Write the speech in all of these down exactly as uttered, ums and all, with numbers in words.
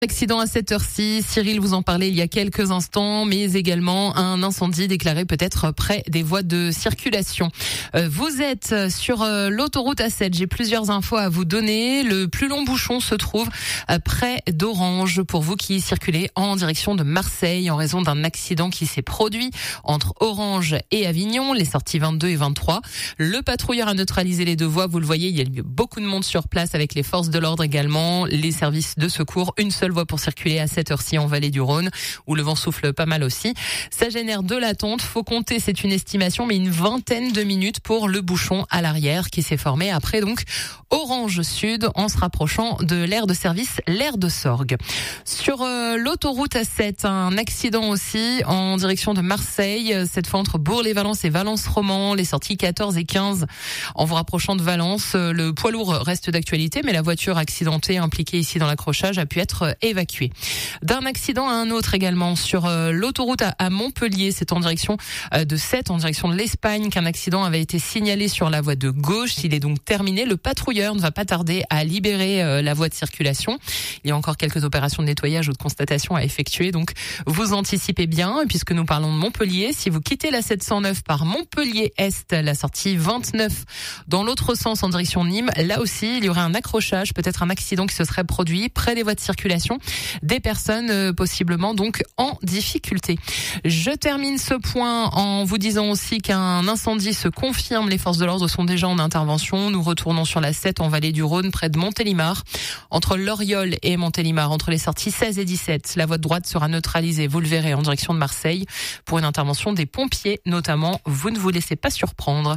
Accident à cette heure-ci, Cyril vous en parlait il y a quelques instants, mais également un incendie déclaré peut-être près des voies de circulation. Euh, vous êtes sur euh, l'autoroute A sept, j'ai plusieurs infos à vous donner. Le plus long bouchon se trouve euh, près d'Orange pour vous qui circulez en direction de Marseille en raison d'un accident qui s'est produit entre Orange et Avignon, les sorties vingt-deux et vingt-trois. Le patrouilleur a neutralisé les deux voies, vous le voyez, il y a eu beaucoup de monde sur place avec les forces de l'ordre également, les services de secours, une seule voie pour circuler à cette heure-ci en vallée du Rhône où le vent souffle pas mal aussi. Ça génère de l'attente. Faut compter, c'est une estimation, mais une vingtaine de minutes pour le bouchon à l'arrière qui s'est formé après donc Orange Sud en se rapprochant de l'aire de service, l'aire de Sorgue. Sur euh, l'autoroute A sept, un accident aussi en direction de Marseille, cette fois entre Bourg-les-Valences et Valence-Roman, les sorties quatorze et quinze en vous rapprochant de Valence. Le poids lourd reste d'actualité, mais la voiture accidentée impliquée ici dans l'accrochage a pu être évacuée. D'un accident à un autre également sur euh, l'autoroute à, à Montpellier, c'est en direction euh, de Sète, en direction de l'Espagne qu'un accident avait été signalé sur la voie de gauche. Il est donc terminé. Le patrouilleur ne va pas tarder à libérer euh, la voie de circulation. Il y a encore quelques opérations de nettoyage ou de constatation à effectuer, donc vous anticipez bien. Puisque nous parlons de Montpellier, si vous quittez la sept cent neuf par Montpellier-Est, la sortie vingt-neuf dans l'autre sens en direction Nîmes, là aussi il y aurait un accrochage, peut-être un accident qui se serait produit près des voies de circulation. Des personnes euh, possiblement donc en difficulté. Je termine ce point en vous disant aussi qu'un incendie se confirme. Les forces de l'ordre sont déjà en intervention. Nous retournons sur la sept en vallée du Rhône près de Montélimar. Entre Loriol et Montélimar, entre les sorties seize et dix-sept, la voie de droite sera neutralisée, vous le verrez, en direction de Marseille pour une intervention des pompiers notamment. Vous ne vous laissez pas surprendre.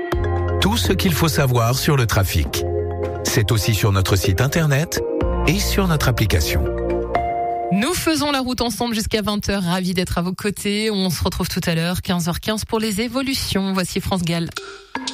Tout ce qu'il faut savoir sur le trafic. C'est aussi sur notre site internet et sur notre application. Nous faisons la route ensemble jusqu'à vingt heures. Ravis d'être à vos côtés. On se retrouve tout à l'heure, quinze heures quinze pour les évolutions. Voici France Gall.